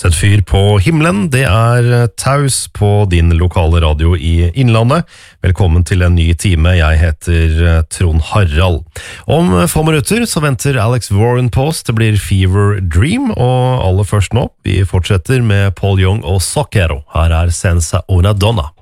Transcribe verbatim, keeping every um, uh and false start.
Sett fyr på himmelen, det er Taus på din lokale radio i Innlandet. Velkommen til en ny time, jeg heter Trond Harald. Om få minutter så venter Alex Warren på oss, det blir Fever Dream, og aller først nå, vi fortsetter med Paul Young og Sockero. Her er Senza una Donna.